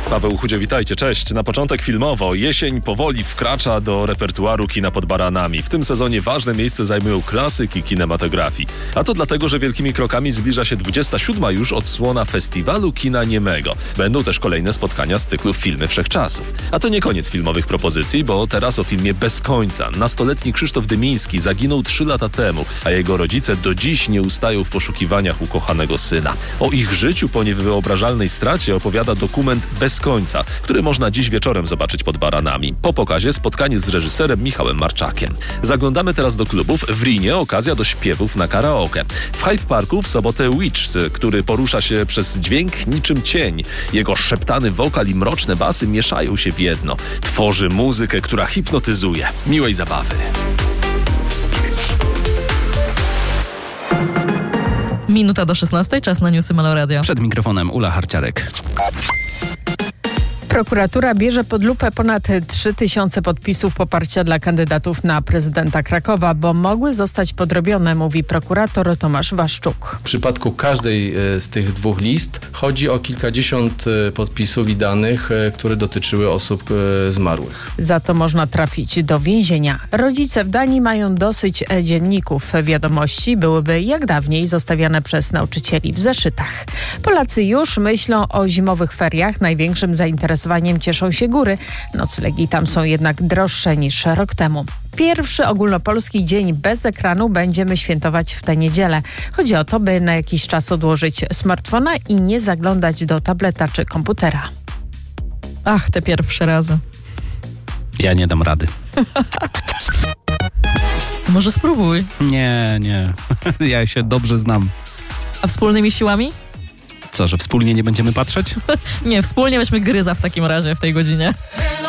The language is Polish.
Paweł Chudzie, witajcie, cześć. Na początek filmowo. Jesień powoli wkracza do repertuaru kina pod baranami. W tym sezonie ważne miejsce zajmują klasyki kinematografii. A to dlatego, że wielkimi krokami zbliża się 27. już odsłona Festiwalu Kina Niemego. Będą też kolejne spotkania z cyklu Filmy Wszechczasów. A to nie koniec filmowych propozycji, bo teraz o filmie Bez końca. Nastoletni Krzysztof Dymiński zaginął 3 lata temu, a jego rodzice do dziś nie ustają w poszukiwaniach ukochanego syna. O ich życiu po niewyobrażalnej stracie opowiada dokument Bez końca, który można dziś wieczorem zobaczyć pod baranami. Po pokazie spotkanie z reżyserem Michałem Marczakiem. Zaglądamy teraz do klubów. W Rinie okazja do śpiewów na karaoke. W Hyde Parku w sobotę Witch, który porusza się przez dźwięk niczym cień. Jego szeptany wokal i mroczne basy mieszają się w jedno. Tworzy muzykę, która hipnotyzuje. Miłej zabawy. Minuta do 16, czas na newsy Malo Radio. Przed mikrofonem Ula Harciarek. Prokuratura bierze pod lupę ponad 3000 podpisów poparcia dla kandydatów na prezydenta Krakowa, bo mogły zostać podrobione, mówi prokurator Tomasz Waszczuk. W przypadku każdej z tych 2 list chodzi o kilkadziesiąt podpisów i danych, które dotyczyły osób zmarłych. Za to można trafić do więzienia. Rodzice w Danii mają dosyć dzienników. Wiadomości byłyby jak dawniej zostawiane przez nauczycieli w zeszytach. Polacy już myślą o zimowych feriach. Największym zainteresowaniem cieszą się góry. Noclegi tam są jednak droższe niż rok temu. Pierwszy ogólnopolski dzień bez ekranu będziemy świętować w tę niedzielę. Chodzi o to, by na jakiś czas odłożyć smartfona i nie zaglądać do tableta czy komputera. Ach, te pierwsze razy. Ja nie dam rady. Może spróbuj. Nie. Ja się dobrze znam. A wspólnymi siłami? Co, że wspólnie nie będziemy patrzeć? Nie, wspólnie weźmy gryza w takim razie w tej godzinie.